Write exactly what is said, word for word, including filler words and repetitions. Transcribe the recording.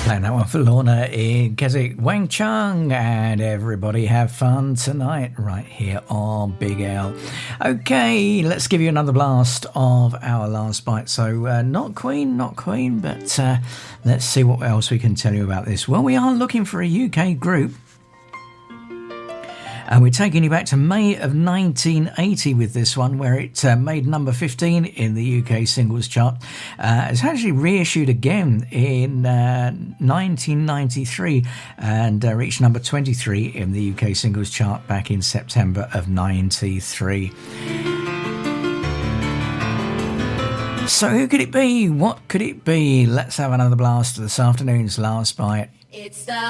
Playing that one for Lorna in Keswick, Wang Chung, and everybody have fun tonight right here on Big L. Okay, let's give you another blast of our last bite. So uh, not Queen, not Queen, but uh, let's see what else we can tell you about this. Well, we are looking for a U K group. And we're taking you back to May of nineteen eighty with this one, where it uh, made number fifteen in the U K singles chart. Uh, it's actually reissued again in uh, nineteen ninety-three and uh, reached number twenty-three in the U K singles chart back in September of ninety-three. So who could it be? What could it be? Let's have another blast of this afternoon's last bite. It's the